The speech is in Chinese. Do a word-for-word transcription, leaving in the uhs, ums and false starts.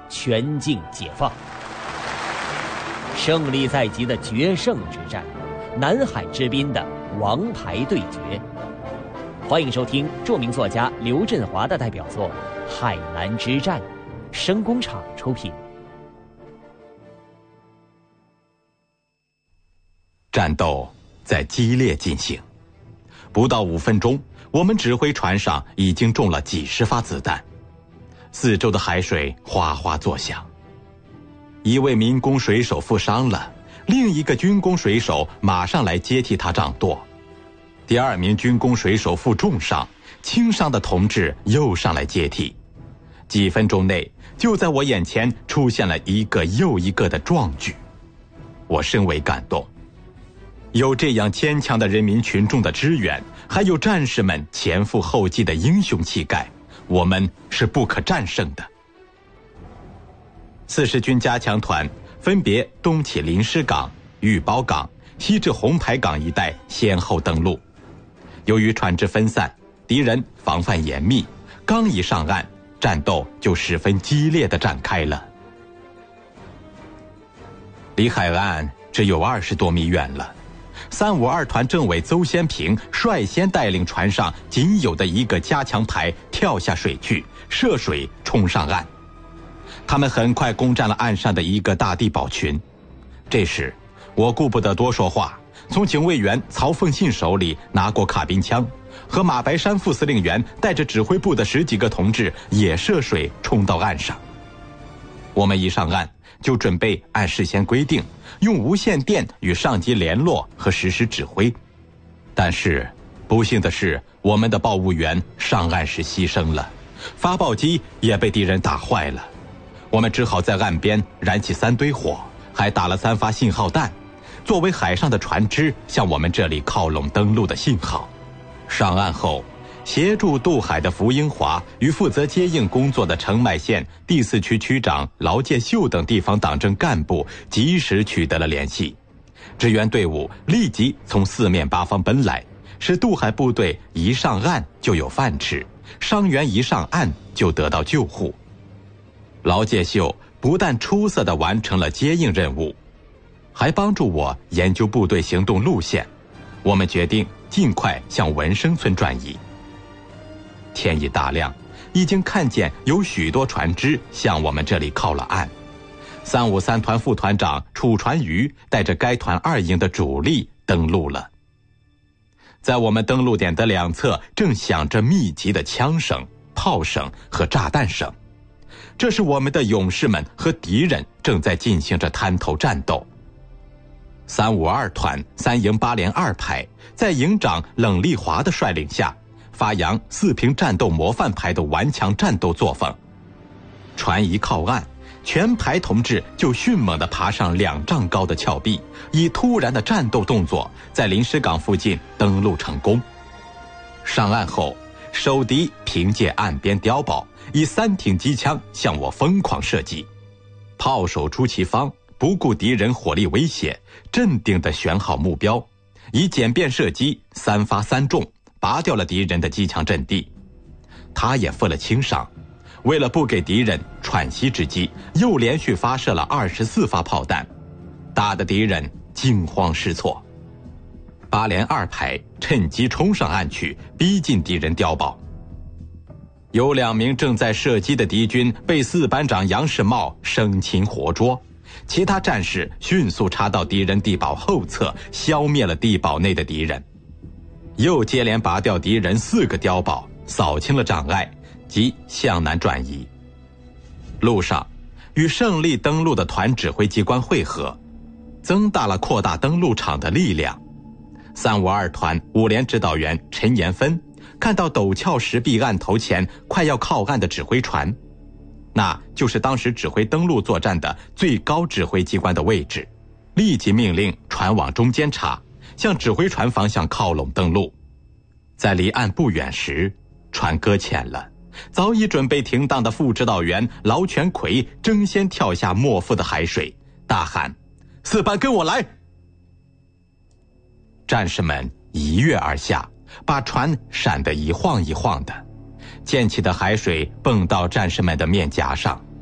全境解放。胜利在即的决胜之战，南海之滨的王牌对决。欢迎收听著名作家刘振华的代表作《海南之战》，声工厂出品。 战斗在激烈进行，不到五分钟，我们指挥船上已经中了几十发子弹，四周的海水哗哗作响。一位民工水手负伤了，另一个军工水手马上来接替他掌舵。第二名军工水手负重伤，轻伤的同志又上来接替。几分钟内，就在我眼前出现了一个又一个的壮举，我深为感动。有这样坚强的人民群众的支援，还有战士们前赴后继的英雄气概，我们是不可战胜的。四十军加强团分别东起临尸港、玉褒港，西至红牌港一带先后登陆。由于船只分散，敌人防范严密，刚一上岸，战斗就十分激烈地展开了。离海岸只有二十多米远了，三五二团政委邹先平率先带领船上仅有的一个加强排跳下水去，涉水冲上岸。他们很快攻占了岸上的一个大地堡群。这时我顾不得多说话，从警卫员曹凤信手里拿过卡宾枪，和马白山副司令员带着指挥部的十几个同志也涉水冲到岸上。我们一上岸就准备按事先规定用无线电与上级联络和实施指挥，但是不幸的是，我们的报务员上岸时牺牲了，发报机也被敌人打坏了。我们只好在岸边燃起三堆火，还打了三发信号弹，作为海上的船只向我们这里靠拢登陆的信号。上岸后，协助渡海的福英华与负责接应工作的澄迈县第四区区长劳介秀等地方党政干部及时取得了联系，支援队伍立即从四面八方奔来，使渡海部队一上岸就有饭吃，伤员一上岸就得到救护。劳介秀不但出色地完成了接应任务，还帮助我研究部队行动路线。我们决定尽快向文生村转移。天已大亮，已经看见有许多船只向我们这里靠了岸。三五三团副团长楚传瑜带着该团二营的主力登陆了。在我们登陆点的两侧正响着密集的枪声、炮声和炸弹声，这是我们的勇士们和敌人正在进行着滩头战斗。三五二团三营八连二排在营长冷丽华的率领下，发扬四平战斗模范排的顽强战斗作风。船一靠岸，全排同志就迅猛地爬上两丈高的峭壁，以突然的战斗动作在临尸港附近登陆成功。上岸后，守敌凭借岸边碉堡以三挺机枪向我疯狂射击，炮手出其方，不顾敌人火力威胁，镇定地选好目标，以简便射击三发三中，拔掉了敌人的机枪阵地。他也负了轻伤，为了不给敌人喘息之机，又连续发射了二十四发炮弹，打得敌人惊慌失措。八连二排趁机冲上岸去，逼近敌人碉堡。有两名正在射击的敌军被四班长杨世茂生擒活捉，其他战士迅速插到敌人地堡后侧，消灭了地堡内的敌人，又接连拔掉敌人四个碉堡，扫清了障碍，即向南转移。路上与胜利登陆的团指挥机关会合，增大了扩大登陆场的力量。三五二团五连指导员陈延芬看到陡峭石壁岸头前快要靠岸的指挥船，那就是当时指挥登陆作战的最高指挥机关的位置，立即命令船往中间插，向指挥船方向靠拢登陆。在离岸不远时，船搁浅了，早已准备停当的副指导员劳全奎争先跳下没覆的海水，大喊：四班跟我来！战士们一跃而下，把船闪得一晃一晃的，溅起的海水蹦到战士们的面颊上，